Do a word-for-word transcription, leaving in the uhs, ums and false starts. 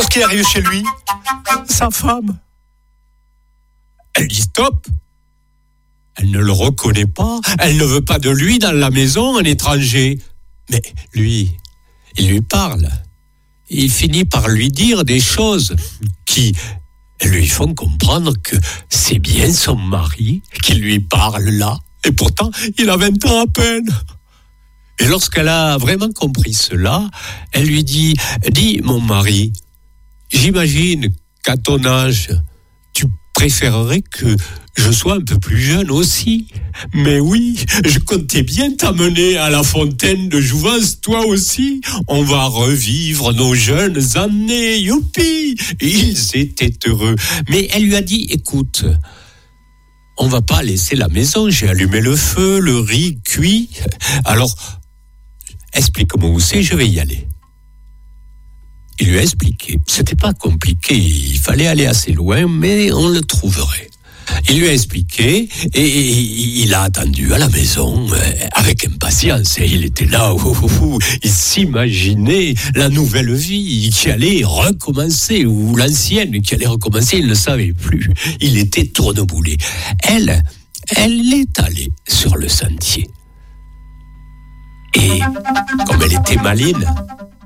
Lorsqu'il arrive chez lui, sa femme, elle dit stop. Elle ne le reconnaît pas, elle ne veut pas de lui dans la maison, un étranger. Mais lui, il lui parle. Il finit par lui dire des choses qui lui font comprendre que c'est bien son mari qui lui parle là. Et pourtant, il a vingt ans à peine. Et lorsqu'elle a vraiment compris cela, elle lui dit « Dis, mon mari, j'imagine qu'à ton âge, tu préférerais que je sois un peu plus jeune aussi. Mais oui, je comptais bien t'amener à la fontaine de jouvence, toi aussi. On va revivre nos jeunes années, youpi !» Ils étaient heureux. Mais elle lui a dit « Écoute, on va pas laisser la maison, j'ai allumé le feu, le riz cuit. Alors, explique-moi où c'est, je vais y aller. » Il lui a expliqué. C'était pas compliqué, il fallait aller assez loin, mais on le trouverait. Il lui a expliqué et il a attendu à la maison avec impatience. Et il était là, ouh, ouh, ouh, il s'imaginait la nouvelle vie qui allait recommencer, ou l'ancienne qui allait recommencer, il ne savait plus. Il était tourneboulé. Elle, elle est allée sur le sentier. Et comme elle était maline,